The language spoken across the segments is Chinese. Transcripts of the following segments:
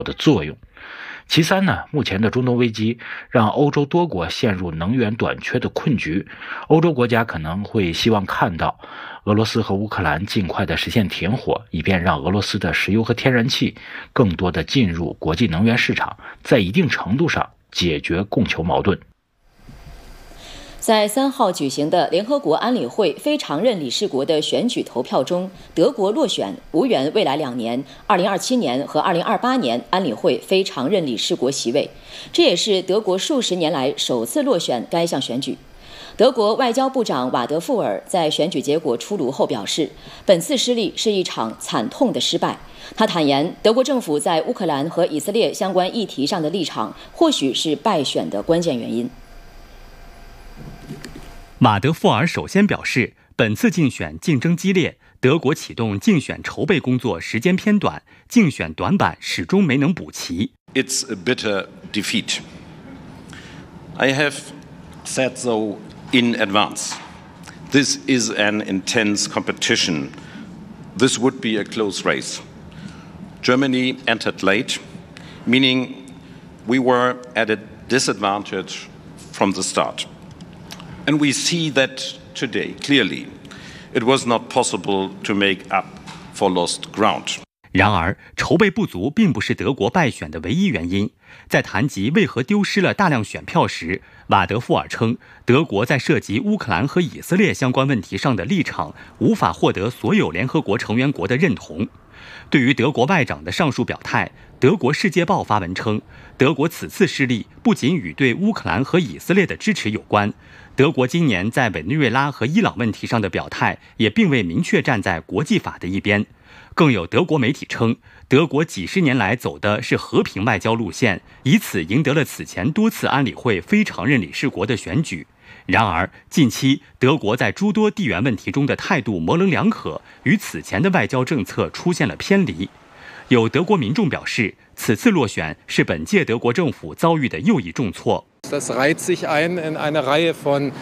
的作用。其三呢，目前的中东危机让欧洲多国陷入能源短缺的困局，欧洲国家可能会希望看到俄罗斯和乌克兰尽快的实现停火，以便让俄罗斯的石油和天然气更多的进入国际能源市场，在一定程度上解决供求矛盾。 在3号举行的联合国安理会非常任理事国的选举投票中，德国落选，无缘未来2年2027年和2028年安理会非常任理事国席位，这也是德国数十年来首次落选该项选举。德国外交部长瓦德富尔在选举结果出炉后表示，本次失利是一场惨痛的失败。他坦言，德国政府在乌克兰和以色列相关议题上的立场，或许是败选的关键原因。 瓦德富尔首先表示，本次竞选竞争激烈，德国启动竞选筹备工作时间偏短，竞选短板始终没能补齐。 It's a bitter defeat. I have said so in advance. This is an intense competition. This would be a close race. Germany entered late, meaning we were at a disadvantage from the start.And we see that today, clearly, it was not possible to make up for lost ground. 然而，筹备不足并不是德国败选的唯一原因。在谈及为何丢失了大量选票时，瓦德富尔称，德国在涉及乌克兰和以色列相关问题上的立场无法获得所有联合国成员国的认同。对于德国外长的上述表态，德国《世界报》发文称，德国此次失利不仅与对乌克兰和以色列的支持有关，德国今年在委内瑞拉和伊朗问题上的表态也并未明确站在国际法的一边。更有德国媒体称，德国几十年来走的是和平外交路线，以此赢得了此前多次安理会非常任理事国的选举。然而，近期德国在诸多地缘问题中的态度模棱两可，与此前的外交政策出现了偏离。有德国民众表示，此次落选是本届德国政府遭遇的又一重挫。 Das reiht sich ein in eine Reihe von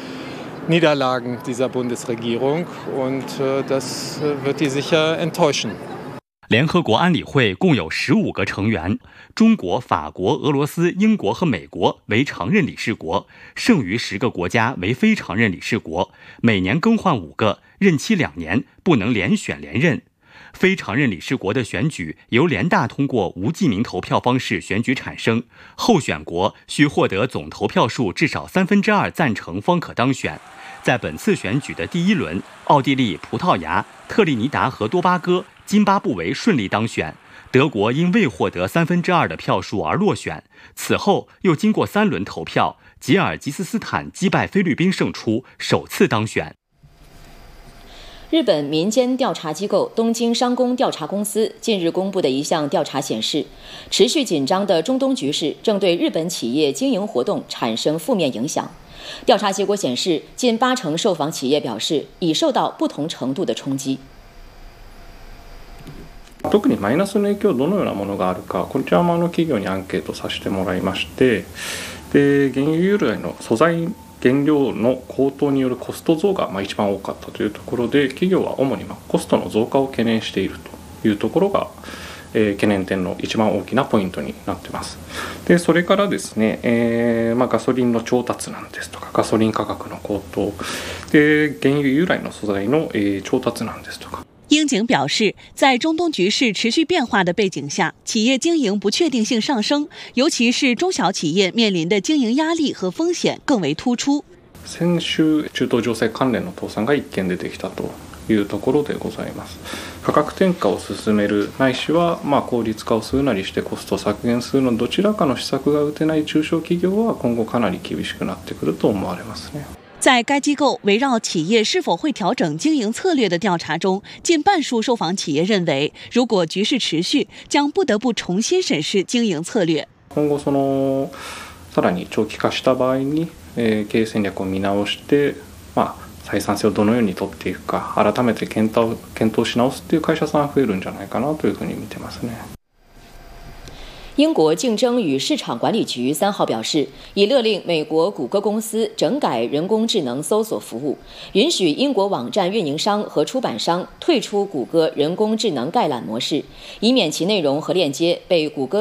Niederlagen dieser Bundesregierung und das wird die sicher enttäuschen. 联合国安理会共有15个成员，中国、法国、俄罗斯、英国和美国为常任理事国，剩余10个国家为非常任理事国，每年更换5个，任期2年，不能连选连任。非常任理事国的选举由联大通过无记名投票方式选举产生，候选国需获得总投票数至少2/3赞成方可当选。在本次选举的第1轮，奥地利、葡萄牙、特立尼达和多巴哥、津巴布韦顺利当选，德国因未获得2/3的票数而落选。此后又经过3轮投票，吉尔吉斯斯坦击败菲律宾胜出，首次当选。 日本民间调查机构东京商工调查公司近日公布的一项调查显示，持续紧张的中东局势正对日本企业经营活动产生负面影响。调查结果显示，近80%受访企业表示已受到不同程度的冲击。 特にマイナスの影響どのようなものがあるか、こちらも企業にアンケートさせてもらいまして、で原油由来の素材原料の高騰によるコスト増が一番多かったというところで、企業は主にコストの増加を懸念しているというところが、懸念点の一番大きなポイントになっています。でそれからですね、ガソリンの調達なんですとか、ガソリン価格の高騰で原油由来の素材の、調達なんですとか。 英景表示，在中东局势持续变化的背景下，企业经营不确定性上升，尤其是中小企业面临的经营压力和风险更为突出。 先週、中東情勢関連の倒産が1件出てきたというところでございます。価格転嫁を進めるないしは効率化をするなりしてコスト削減するのどちらかの施策が打てない中小企業は今後かなり厳しくなってくると思われますね。 在该机构围绕企业是否会调整经营策略的调查中，近半数受访企业认为，如果局势持续，将不得不重新审视经营策略。 今後さらに長期化した場合に、経営戦略を見直して、採算性をどのように取っていくか、改めて検討し直すっていう会社さん増えるんじゃないかなというふうに見てますね。 英国竞争与市场管理局3号表示，已勒令美国谷歌公司整改人工智能搜索服务，允许英国网站运营商和出版商退出谷歌人工智能概览模式，以免其内容和链接被谷歌